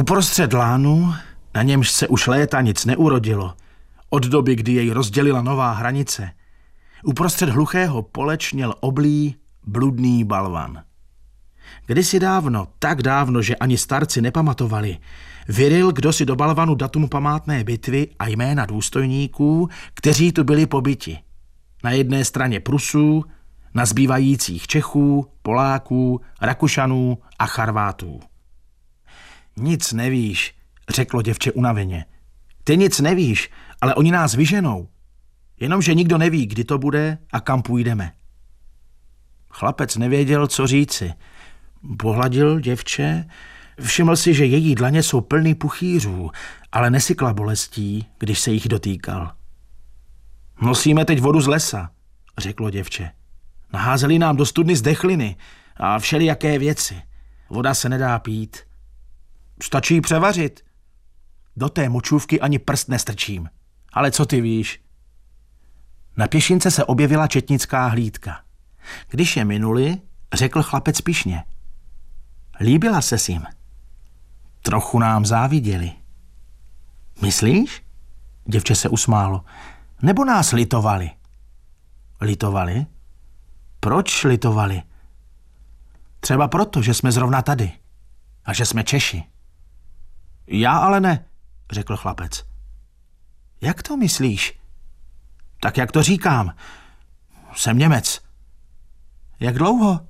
Uprostřed lánu, na němž se už léta nic neurodilo, od doby, kdy jej rozdělila nová hranice, uprostřed hluchého pole čněl oblý, bludný balvan. Kdysi dávno, tak dávno, že ani starci nepamatovali, vyril kdosi do balvanu datum památné bitvy a jména důstojníků, kteří tu byli pobiti. Na jedné straně Prusů, na zbývajících Čechů, Poláků, Rakušanů a Charvátů. Nic nevíš, řeklo děvče unaveně. Ty nic nevíš, ale oni nás vyženou. Jenomže nikdo neví, kdy to bude a kam půjdeme. Chlapec nevěděl, co říci. Pohladil děvče, všiml si, že její dlaně jsou plný puchýřů, ale nesykla bolestí, když se jich dotýkal. Nosíme teď vodu z lesa, řeklo děvče. Naházeli nám do studny zdechliny a všelijaké věci. Voda se nedá pít. Stačí ji převařit. Do té močůvky ani prst nestrčím. Ale co ty víš? Na pěšince se objevila četnická hlídka. Když je minuli, řekl chlapec pyšně. Líbila ses jim. Trochu nám záviděli. Myslíš? Děvče se usmálo. Nebo nás litovali? Litovali? Proč litovali? Třeba proto, že jsme zrovna tady. A že jsme Češi. Já ale ne, řekl chlapec. Jak to myslíš? Tak jak to říkám. Jsem Němec. Jak dlouho?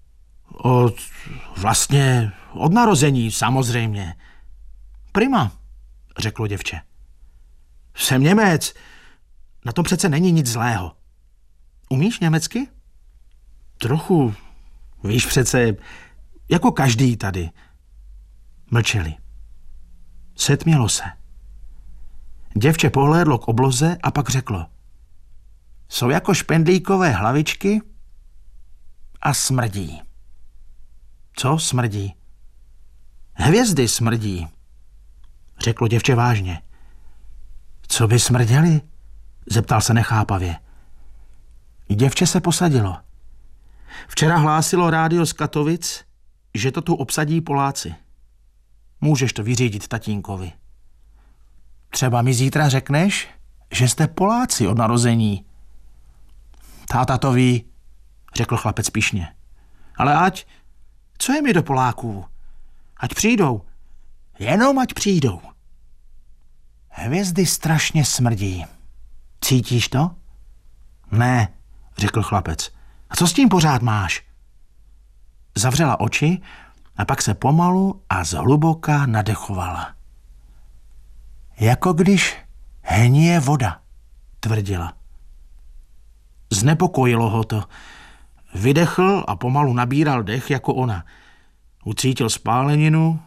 Vlastně od narození, samozřejmě. Prima, řeklo děvče. Jsem Němec. Na tom přece není nic zlého. Umíš německy? Trochu. Víš přece, jako každý tady. Mlčeli. Setmělo se. Děvče pohlédlo k obloze a pak řeklo. Jsou jako špendlíkové hlavičky a smrdí. Co smrdí? Hvězdy smrdí, řeklo děvče vážně. Co by smrděli? Zeptal se nechápavě. Děvče se posadilo. Včera hlásilo rádio z Katovic, že to tu obsadí Poláci. Můžeš to vyřídit tatínkovi. Třeba mi zítra řekneš, že jste Poláci od narození. Táta to ví, řekl chlapec pyšně. Ale ať, co je mi do Poláků? Ať přijdou. Jenom ať přijdou. Hvězdy strašně smrdí. Cítíš to? Ne, řekl chlapec. A co s tím pořád máš? Zavřela oči a pak se pomalu a zhluboka nadechovala. Jako když hníje voda, tvrdila. Znepokojilo ho to. Vydechl a pomalu nabíral dech jako ona. Ucítil spáleninu,